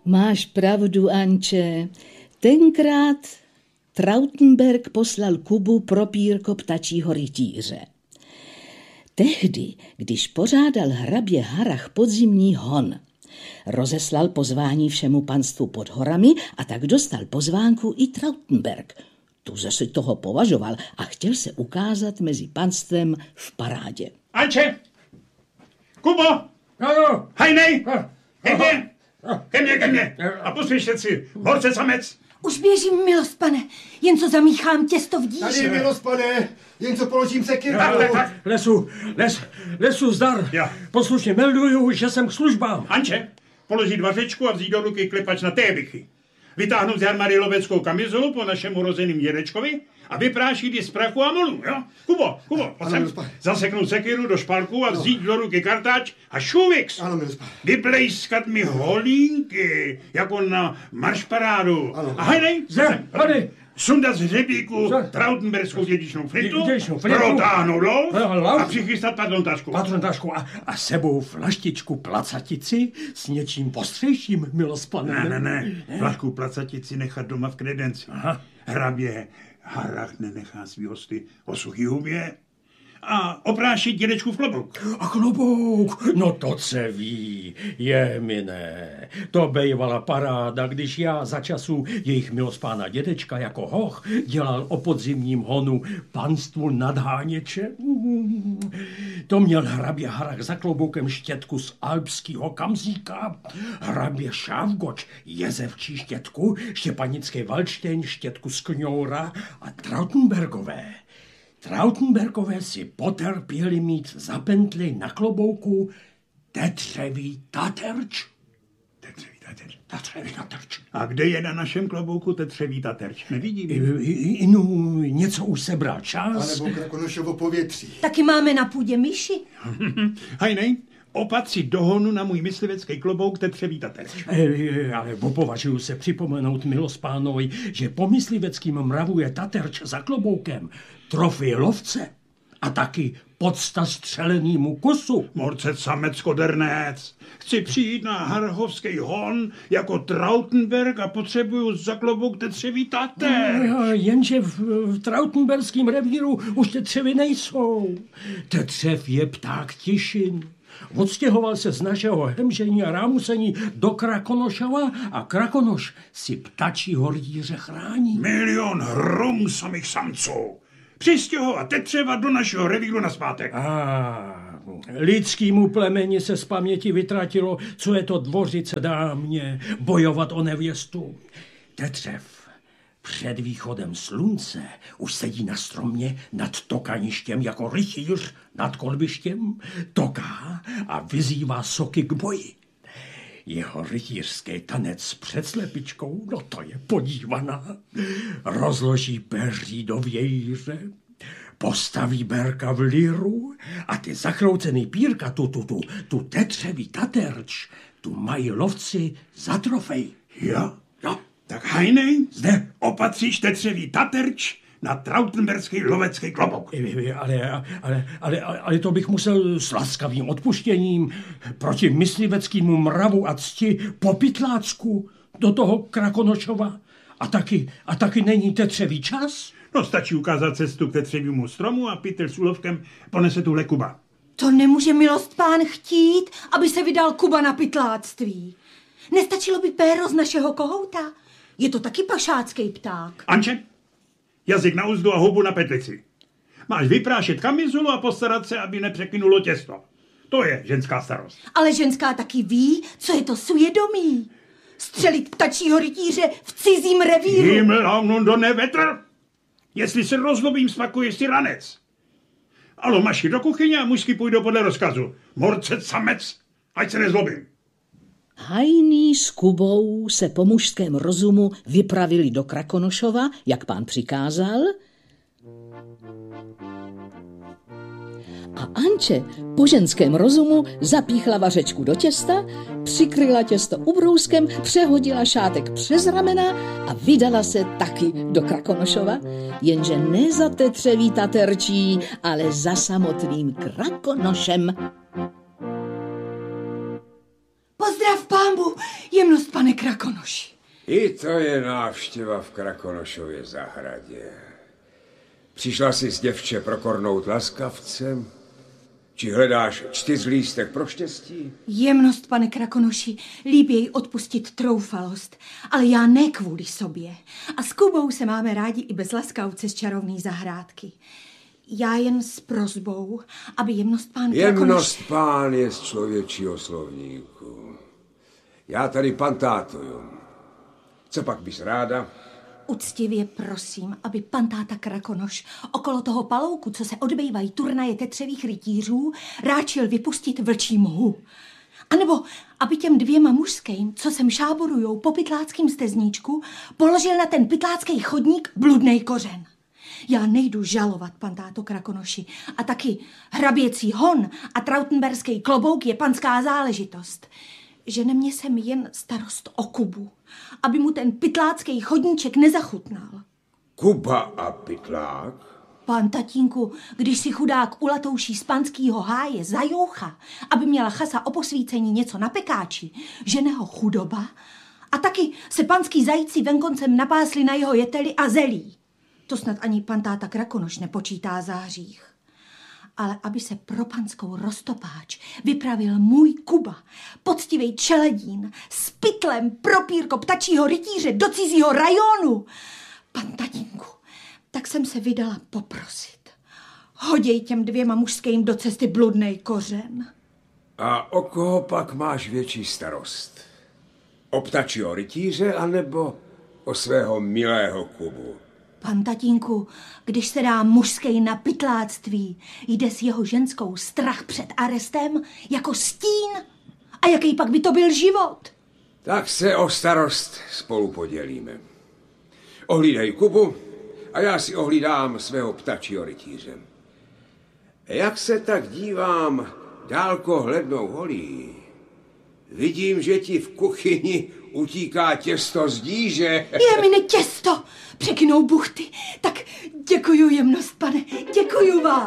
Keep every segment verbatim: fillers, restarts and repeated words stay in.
Máš pravdu, Anče. Tenkrát Trautenberg poslal Kubu pro pírko ptačího rytíře. Tehdy, když pořádal hrabě Harrach podzimní hon, rozeslal pozvání všemu panstvu pod horami a tak dostal pozvánku i Trautenberg. Tuze si toho považoval a chtěl se ukázat mezi panstvem v parádě. Anče! Kubo! Ano! Hajnej! Ke mně! Ke mně, ke mně! A poslyšte si, horce samec! Už běžím, milost pane, jen co zamíchám těsto v díši. Tady, milost pane, jen co položím sekyru. Tak, tak, tak. Lesu, les, lesu zdar. Ja. Poslušně melduju, že jsem k službám. Anče, položit vařečku a vzít do ruky klepač na tébichy. Vytáhnout z armády loveckou kamizolu po našem urozeným dědečkovi a vyprášit ji z prachu a molu, jo? Kubo, Kubo, pojď sem. Zaseknout sekyru do špalku a vzít do ruky kartáč a šuvix. Ano, milost pane. Vyplejskat mi holínky, jako na maršparádu. Ano. A hajnej, Zde, tady. sundat z hřebíku Co? Trautenbergskou dědičnou flintu, Dědičnou flintu. protáhnout lov No, lov. a přichystat patrontašku. Patrontašku a, a sebou flaštičku placatici s něčím postřejším, milost pane. Ne, ne, ne, flašku placatici nechat doma v kredenci. Aha. Hrabě Harrach nenechá svý hosty o suchý hubě a oprášit dědečku v klobouk. A klobouk, no to se ví, je mi ne. To bejvala paráda, když já za času jejich milost pána dědečka jako hoch dělal o podzimním honu panstvu nad Háněče. To měl hrabě Harrach za kloboukem štětku z alpského kamzíka, hrabě Šávgoč jezevčí štětku, štěpanický Valštejn štětku z Kňoura a Trautenbergové. Trautenbergové si potrpěli mít za pentli na klobouku tetřevý taterč. Tetřevý taterč. Tetřevý taterč. A kde je na našem klobouku tetřevý taterč? Nevidím. I, i, no, něco už sebral čas. A nebo Krakonošovo povětří. Taky máme na půdě myši. Hajnej, opatřit do honu na můj myslivecký klobouk tetřevý taterč. E, ale považuji se připomenout milost pánovi, že po mysliveckým mravu je taterč za kloboukem trofej lovce a taky podsta střelenýmu kusu. Morcet samec kodernec. Chci přijít na harrachovský hon jako Trautenberg a potřebuju za klobouk tetřevý taterč. No, jenže v, v Trautenberském revíru už tetřevy nejsou. Tetřev je pták Tišin. Odstěhoval se z našeho hemžení a rámusení do Krakonošova a Krakonoš si ptačího rytíře chrání. Milion hrom samých samců. Přistěhovat tetřeva do našeho revíru nazpátek. A lidskýmu plemeni se z paměti vytratilo, co je to dvořice dámě, bojovat o nevěstu. Tetřev před východem slunce už sedí na stromě nad tokaništěm jako rytíř nad kolbištěm, toká a vyzývá soky k boji. Jeho rytířský tanec před slepičkou, no to je podívaná. Rozloží peří do vějíře, postaví berka v líru a ty zachroucený pírka, tu, tu, tu, tu tetřevý taterč, tu mají lovci za trofej. Jo? No. Tak hajnej, Zde. opatříš tetřevý taterč na Trautenberský lovecký klobouk. Ale, ale, ale, ale, ale to bych musel s laskavým odpuštěním proti mysliveckému mravu a cti po pytlácku do toho Krakonošova. A taky, a taky není tetřevý čas? No stačí ukázat cestu k tetřevému stromu a Pytel s úlovkem ponese tuhle Kuba. To nemůže milost pán chtít, aby se vydal Kuba na pytláctví. Nestačilo by péro z našeho kohouta? Je to taky pašácký pták. Anče, jazyk na uzdu a hubu na petlici. Máš vyprášet kamizulu a postarat se, aby nepřekynulo těsto. To je ženská starost. Ale ženská taky ví, co je to svědomí. Střelit ptačího rytíře v cizím revíru. Himmel do nevetr. Jestli se rozlobím, spakuješ si ranec. Alo, maši do kuchyně a mužsky půjdou podle rozkazu. Morcet samec, ať se nezlobím. Hajný s Kubou se po mužském rozumu vypravili do Krakonošova, jak pán přikázal, a Anče po ženském rozumu zapíchla vařečku do těsta, přikryla těsto ubrouskem, přehodila šátek přes ramena a vydala se taky do Krakonošova, jenže ne za tetřevý taterčí, ale za samotným Krakonošem. Pozdrav, pánbu, jemnost pan pane Krakonoši. I to je návštěva v Krakonošově zahradě. Přišla jsi s děvče prokornout laskavcem? Či hledáš čtyřlístek pro štěstí? Jemnost, pane Krakonoši, líp jej odpustit troufalost, ale já ne kvůli sobě. A s Kubou se máme rádi i bez laskavce z čarovný zahrádky. Já jen s prosbou, aby jemnost pán Krakonoš... Jemnost pán je z člověčího slovníku. Já tady pantátuju. Co pak bys ráda? Uctivě prosím, aby pan táta Krakonoš okolo toho palouku, co se odbývají turnaje tetřevých rytířů, ráčil vypustit vlčí mhu. A nebo aby těm dvěma mužským, co sem šáborujou po pytláckým stezníčku, položil na ten pytlácký chodník bludnej kořen. Já nejdu žalovat, pan táto Krakonoši, a taky hraběcí hon a trautenberský klobouk je panská záležitost. Žene mě sem jen starost o Kubu, aby mu ten pytlácký chodníček nezachutnal. Kuba a pytlák? Pán tatínku, když si chudák ulatouší z panskýho háje zajoucha, aby měla chasa o posvícení něco na pekáči, žene ho chudoba, a taky se panský zajíci venkoncem napásli na jeho jeteli a zelí. To snad ani pan táta Krakonoš nepočítá za hřích. Ale aby se pro panskou roztopáč vypravil můj Kuba, poctivej čeledín, s pytlem propírko ptačího rytíře do cizího rajonu. Pan tatínku, tak jsem se vydala poprosit. Hoděj těm dvěma mužským do cesty bludnej kořen. A o koho pak máš větší starost? O ptačího rytíře, anebo o svého milého Kubu? Pan tatínku, když se dá mužský na pytláctví, jde s jeho ženskou strach před arestem jako stín. A jaký pak by to byl život? Tak se o starost spolu podělíme. Ohlídej Kubu a já si ohlídám svého ptačího rytíře. Jak se tak dívám dálkohlednou holí, vidím, že ti v kuchyni utíká těsto z díže. Je mi ne těsto, překynou buchty. Tak děkuju, jemnost, pane, děkuju vám.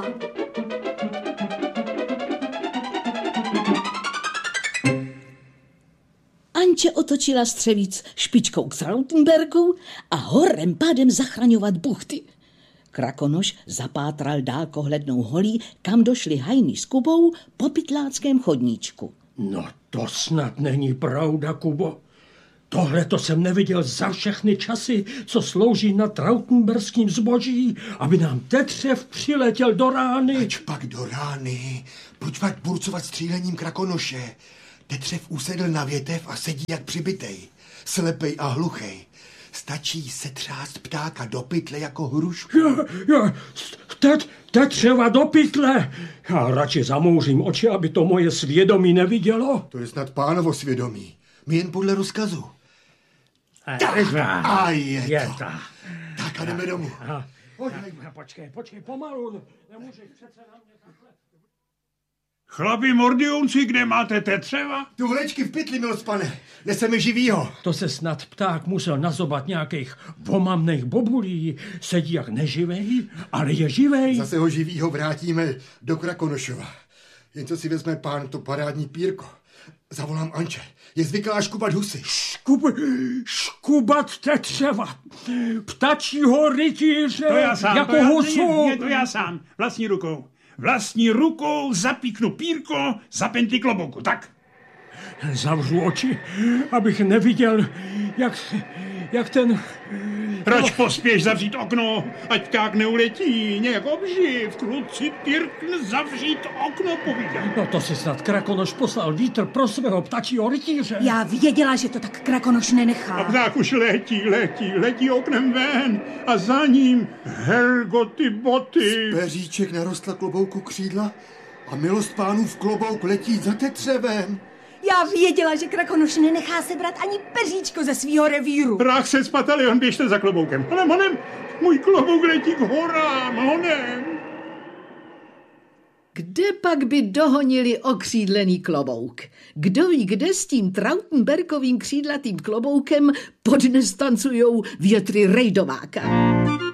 Anče otočila střevíc špičkou k Trautenbergu a horem pádem zachraňovat buchty. Krakonoš zapátral dálkohlednou holí, kam došli Hajný s Kubou po pytláckém chodníčku. No to snad není pravda, Kubo. Tohle to jsem neviděl za všechny časy, co slouží na trautenberským zboží, aby nám tetřev přiletěl do rány. Ač pak do rány, pojď burcovat střílením Krakonoše. Tetřev usedl na větev a sedí jak přibitej, slepej a hluchej. Stačí se třást ptáka do pytle jako hrušku. Já, já, tet, tetřeva do pytle. Já radši zamouřím oči, aby to moje svědomí nevidělo. To je snad pánovo svědomí. My jen podle rozkazu. Tak, a je, je to. to. Tak a jdeme domů. Počkej, počkej, pomalu. Nemůžeš přece na mě takhle. Chlapi mordiunci, kde máte tetřeva? Tu vlečky v pytli, milost pane. Neseme živýho. To se snad pták musel nazobat nějakých pomamných bobulí. Sedí jak neživej, ale je živej. Zase ho živýho vrátíme do Krakonošova. Jen co si vezme pán to parádní pírko. Zavolám Anče. Je zvyklá škubat husy. Škub, škubat tetřeva. Ptačího rytíře. To já sám, jako to já, husu. je to já sám. Vlastní rukou. Vlastní rukou zapíknu pírko za penty klobouku, tak? Zavřu oči, abych neviděl, jak, jak ten... Proč pospěš zavřít okno, ať kák neuletí, nějak obživ, kluci pírkn zavřít okno, povídám. No to si snad Krakonoš poslal vítr pro svého ptačího rytíře. Já věděla, že to tak Krakonoš nenechá. A pták už letí, letí, letí oknem ven a za ním Helgoty boty. Peříček narostla klobouku křídla a milost pánův klobouk letí za tetřevem. Já věděla, že Krakonoš nenechá sebrat ani peříčko ze svýho revíru. Prach se z patalion, běžte za kloboukem. Honem, honem, můj klobouk letí k horám, honem. Kde pak by dohonili okřídlený klobouk? Kdo ví, kde s tím Trautenbergovým křídlatým kloboukem podnes tancujou větry rejdováka?